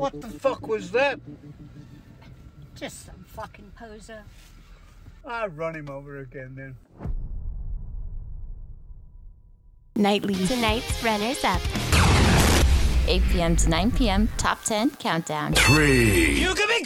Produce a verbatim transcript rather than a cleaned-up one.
What the fuck was that? Just some fucking poser. I'll run him over again then. Nightly. Tonight's runners up. eight p.m. to nine p.m. Top ten Countdown. Three. You can be